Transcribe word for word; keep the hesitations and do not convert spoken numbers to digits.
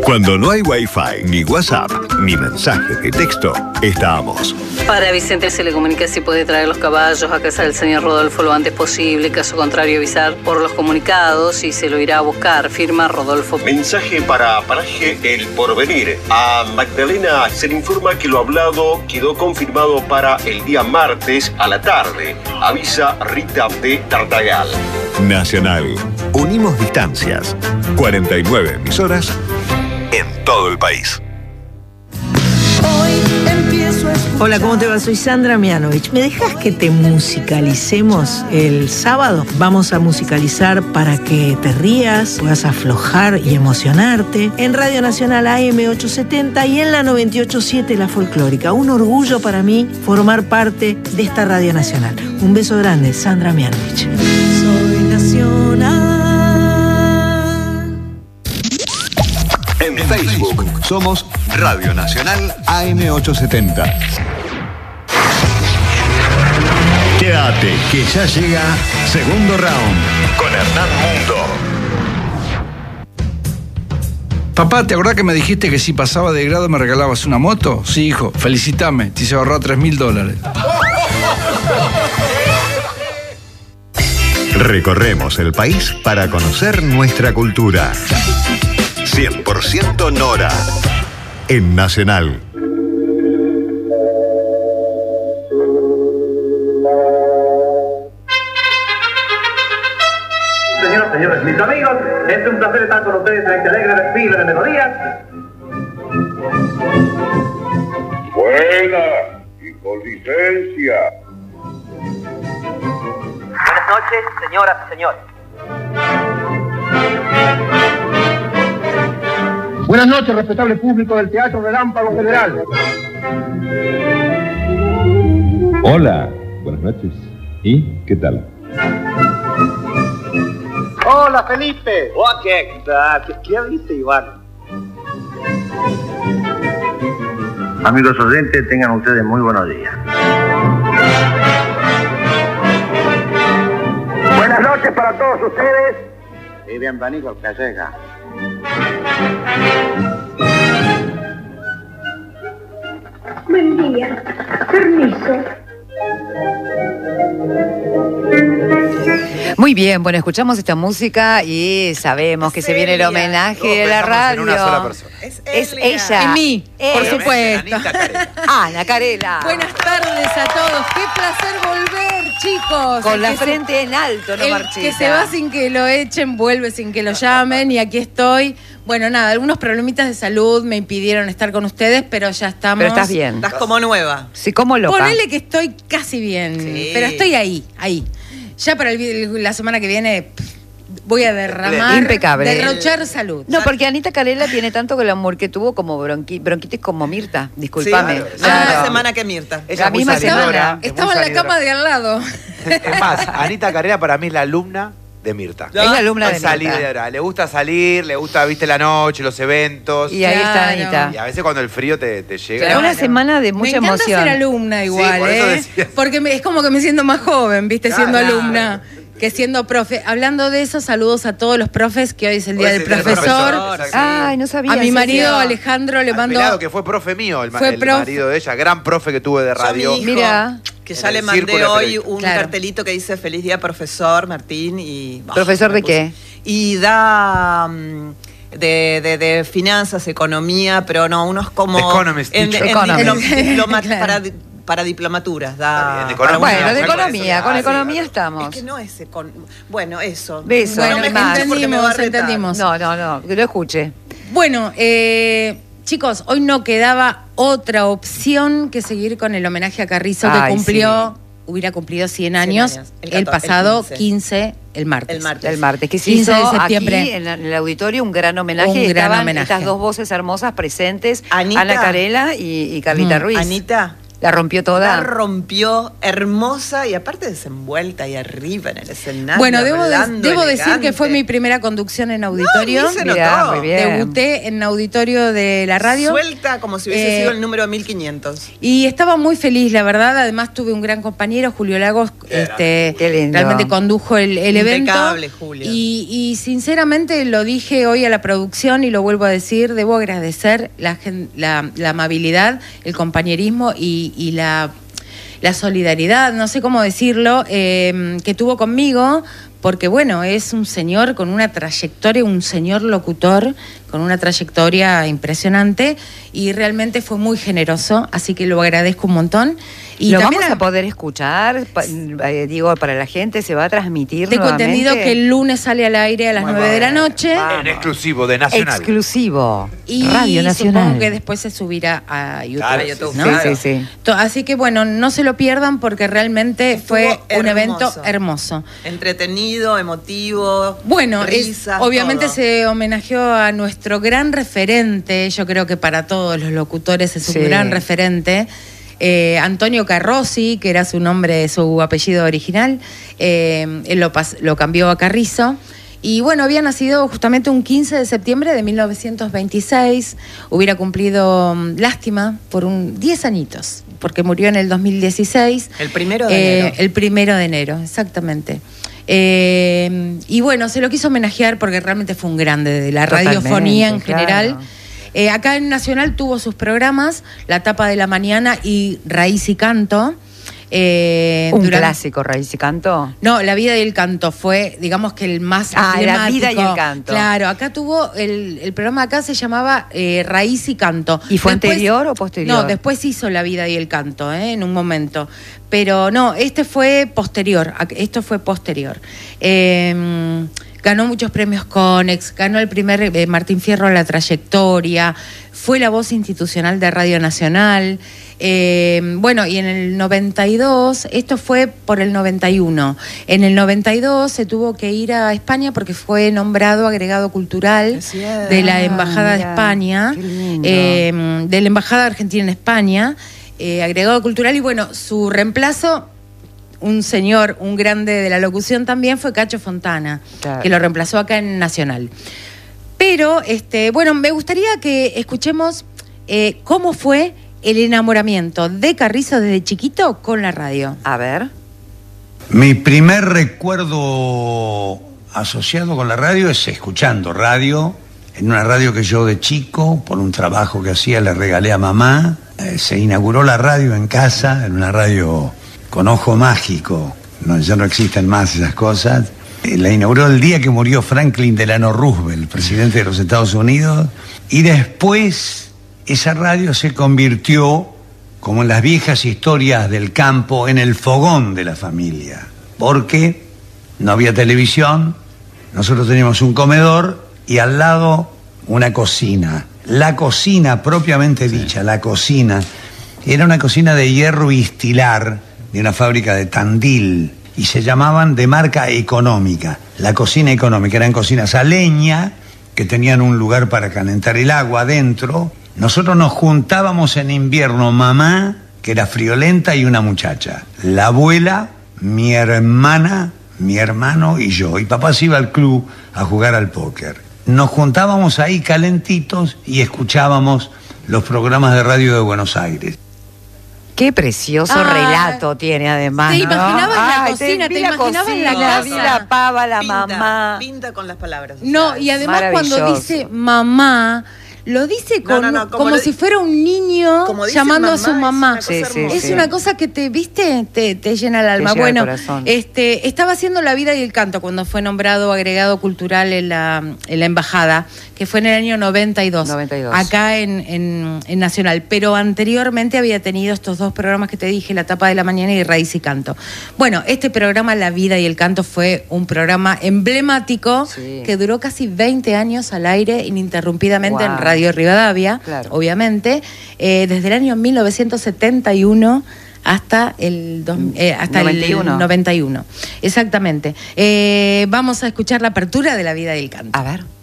Cuando no hay Wi-Fi, ni WhatsApp, ni mensajes de texto, estamos. Para Vicente se le comunica si puede traer los caballos a casa del señor Rodolfo lo antes posible. Caso contrario, avisar por los comunicados y se lo irá a buscar. Firma Rodolfo. Mensaje para Paraje El Porvenir. A Magdalena se le informa que lo hablado quedó confirmado para el día martes a la tarde. Avisa Rita de Tartagal. Nacional. Unimos distancias. cuarenta y nueve emisoras en todo el país. Hola, ¿cómo te va? Soy Sandra Mianovich. ¿Me dejas que te musicalicemos el sábado? Vamos a musicalizar para que te rías, puedas aflojar y emocionarte. En Radio Nacional A M ochocientos setenta y en la noventa y ocho punto siete La Folclórica. Un orgullo para mí formar parte de esta Radio Nacional. Un beso grande, Sandra Mianovich. Soy nacional. En Facebook somos Radio Nacional A M ochocientos setenta. Quédate, que ya llega segundo round con Hernán Mundo. Papá, ¿te acordás que me dijiste que si pasaba de grado me regalabas una moto? Sí, hijo, felicitame, te hice ahorrar tres mil dólares. Recorremos el país para conocer nuestra cultura. cien por ciento Nora en Nacional. Señoras, señores, mis amigos, es un placer estar con ustedes en este alegre desfile de melodías. Buena y con licencia. Buenas noches, señoras y señores. Buenas noches, respetable público del Teatro Relámpago Federal. Hola, buenas noches. ¿Y qué tal? Hola, Felipe. Oh, ¿qué tal? ¿Qué, qué dice Iván? Amigos oyentes, tengan ustedes muy buenos días. Buenas noches para todos ustedes y bienvenidos al que llega. Buen día. Permiso. Muy bien, bueno, escuchamos esta música y sabemos que se viene el homenaje de la radio. En una sola persona. Es, es ella. En mí, por Obviamente, supuesto. Anita Carela. Ana Carela. Buenas tardes a todos. Qué placer volver, chicos. Con la que frente se, en alto, no el marchita. que se va sin que lo echen, vuelve sin que lo llamen y aquí estoy. Bueno, nada, algunos problemitas de salud me impidieron estar con ustedes, pero ya estamos. Pero estás bien. Estás como nueva. Sí, como loca. Ponele que estoy casi bien, Sí. pero estoy ahí, ahí. Ya para el, la semana que viene voy a derramar, impecable. derrochar salud. No, porque Anita Carela tiene tanto glamour que tuvo como bronqui, bronquitis como Mirta, discúlpame. Sí, Claro. la misma semana que Mirta. Ella la misma semana. Estaba en la cama de al lado. Es más, Anita Carela para mí es la alumna de Mirta. Es la alumna de salir Mirta. de ahora. Le gusta salir, le gusta, viste, la noche, los eventos. Y ahí está Anita. Y a veces cuando el frío te, te llega. Claro. Una semana de mucha me encanta emoción. ser alumna igual, Sí, por eso ¿eh? decía. Porque me- es como que me siento más joven, ¿viste? Claro. Siendo alumna que siendo profe. Hablando de eso, saludos a todos los profes, que hoy es el día Hoy del es el día del profesor. profesor, exacto. Ay, no sabía. A mi ¿en marido serio? Alejandro le Al mando... pelado que fue profe mío, el, ma- Fue el profe. marido de ella, gran profe que tuve de Yo a mi radio. hijo, Mira. que En ya el le mandé círculo de hoy periodistas. un Claro. cartelito que dice feliz día profesor Martín y bah, ¿Profesor me de qué? puse. Y da mm, de, de, de finanzas, economía, pero no, unos como Economist, en, teacher. en Economist. diploma- diploma- Claro. para, di- para diplomaturas, da Está bien, de para economía. Bueno, de una- economía, con Ah, sí, economía claro. estamos. Es que no es econ- bueno, eso. Beso, no Bueno, me más. escuché porque me va a entendimos, retar. entendimos. No, no, no, que lo escuche. Bueno, eh, chicos, hoy no quedaba otra opción que seguir con el homenaje a Carrizo, que Ay, cumplió, hubiera cumplido cien años, años, el, el catorce, pasado el quince. quince, el martes. El martes. El martes, que se quince hizo de septiembre. aquí en, la- en el auditorio un gran homenaje. Un y gran estaban homenaje. estas dos voces hermosas presentes, Anita. Ana Carela y, y Carlita Mm. Ruiz. Anita, La rompió toda. La rompió, hermosa y aparte desenvuelta ahí arriba en el escenario. Bueno, debo, de- hablando debo decir elegante. que fue mi primera conducción en auditorio. No, ni se Mirá, notó. muy bien. Debuté en auditorio de la radio. Suelta como si hubiese Eh, sido el número mil quinientos. Y estaba muy feliz, la verdad. Además tuve un gran compañero, Julio Lagos, este, Qué lindo. realmente condujo el, el evento. Impecable, Julio. Y, y sinceramente lo dije hoy a la producción y lo vuelvo a decir, debo agradecer la, gen- la, la amabilidad, el compañerismo y, y la, la solidaridad, no sé cómo decirlo, eh, que tuvo conmigo. Porque bueno, es un señor con una trayectoria, un señor locutor con una trayectoria impresionante y realmente fue muy generoso, así que lo agradezco un montón. Y lo también vamos a poder escuchar, pa- eh, digo, para la gente, se va a transmitir tengo nuevamente. entendido que el lunes sale al aire a las nueve de la noche. En exclusivo de Nacional. Exclusivo. Y Radio Nacional. supongo que después se subirá a YouTube. Claro, A YouTube, ¿no? Sí, claro. sí, sí. To- Así que bueno, no se lo pierdan porque realmente Estuvo fue un evento hermoso. hermoso. Entretenido, emotivo. Bueno, es- risas, obviamente todo. se homenajeó a nuestro gran referente, yo creo que para todos los locutores es Sí. un gran referente, eh, Antonio Carrozzi, que era su nombre, su apellido original, eh, él lo, pas- lo cambió a Carrizo. Y bueno, había nacido justamente un quince de septiembre de mil novecientos veintiséis, hubiera cumplido, mm, lástima, por un diez añitos, porque murió en el dos mil dieciséis. El primero de Eh, enero. El primero de enero, exactamente. Eh, y bueno, se lo quiso homenajear porque realmente fue un grande de la Totalmente, radiofonía en claro. general. Eh, acá en Nacional tuvo sus programas, La Tapa de la Mañana y Raíz y Canto. Eh, Un durante- clásico, Raíz y Canto. No, La Vida y el Canto fue, digamos que el más Ah, La emblemático. Vida y el Canto. Claro, acá tuvo, el, el programa acá se llamaba eh, Raíz y Canto. ¿Y fue Después- anterior o posterior? No, después hizo La Vida y el Canto, eh, en un momento. Pero no, este fue posterior, a- esto fue posterior. Eh, ganó muchos premios Conex, ganó el primer eh, Martín Fierro La Trayectoria, fue la voz institucional de Radio Nacional. Eh, bueno, y en el noventa y dos, esto fue por el noventa y uno, en el noventa y dos se tuvo que ir a España porque fue nombrado agregado cultural Es cierto. de la Ah, Embajada de mirá, España, qué lindo. eh, de la Embajada Argentina en España, eh, agregado cultural, y bueno, su reemplazo, un señor, un grande de la locución también, fue Cacho Fontana, Claro. que lo reemplazó acá en Nacional. Pero, este, bueno, me gustaría que escuchemos eh, cómo fue el enamoramiento de Carrizo desde chiquito con la radio. A ver. Mi primer recuerdo asociado con la radio es escuchando radio, en una radio que yo de chico, por un trabajo que hacía, le regalé a mamá. Eh, se inauguró la radio en casa, en una radio con ojo mágico, no, ya no existen más esas cosas. Eh, la inauguró el día que murió Franklin Delano Roosevelt, presidente de los Estados Unidos, y después esa radio se convirtió, como en las viejas historias del campo, en el fogón de la familia, porque no había televisión, nosotros teníamos un comedor y al lado una cocina. La cocina propiamente dicha, la cocina, era una cocina de hierro y estilar de una fábrica de Tandil y se llamaban de marca económica, la cocina económica. Eran cocinas a leña que tenían un lugar para calentar el agua adentro. Nosotros nos juntábamos en invierno, mamá, que era friolenta, y una muchacha, la abuela, mi hermana, mi hermano y yo. Y papá se iba al club a jugar al póker. Nos juntábamos ahí calentitos y escuchábamos los programas de radio de Buenos Aires. Qué precioso Ah, relato tiene además. te ¿no? imaginabas la Ay, cocina, te vi la imaginabas cocina, la casa. vi la pava, la Pinta, mamá. Pinta con las palabras. o No, sea, y además cuando maravilloso. dice mamá, lo dice No, con, no, no, como como lo si di- fuera un niño como dice llamando a mamá, su es mamá. una cosa Sí, sí, hermosa. Es sí. una cosa que te, ¿viste? Te, te llena el alma. llena el Bueno, corazón. este, estaba haciendo La Vida y el Canto cuando fue nombrado agregado cultural en la, en la embajada, que fue en el año noventa y dos, noventa y dos. acá en, en, en Nacional. Pero anteriormente había tenido estos dos programas que te dije, La Tapa de la Mañana y Raíz y Canto. Bueno, este programa, La Vida y el Canto, fue un programa emblemático Sí. que duró casi veinte años al aire ininterrumpidamente en Wow. Radio Rivadavia, Claro. obviamente, eh, desde el año mil novecientos setenta y uno hasta el, dos- eh, hasta noventa y uno. el noventa y uno. Exactamente. Eh, vamos a escuchar la apertura de La Vida y el Canto. A ver.